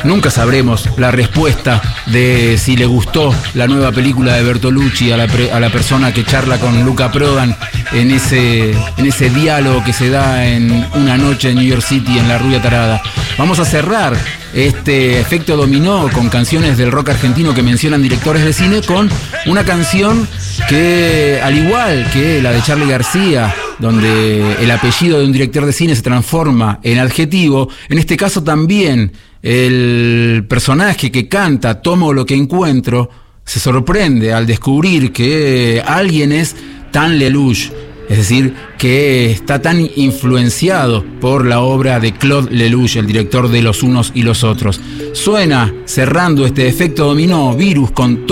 Nunca sabremos la respuesta de si le gustó la nueva película de Bertolucci a la persona que charla con Luca Prodan en ese diálogo que se da en Una noche en New York City, en la Rubia Tarada. Vamos a cerrar este efecto dominó con canciones del rock argentino que mencionan directores de cine, con una canción que, al igual que la de Charly García, donde el apellido de un director de cine se transforma en adjetivo, en este caso también el personaje que canta Tomo lo que encuentro se sorprende al descubrir que alguien es tan Lelouch, es decir, que está tan influenciado por la obra de Claude Lelouch, el director de Los Unos y los Otros. Suena, cerrando este efecto dominó, Virus con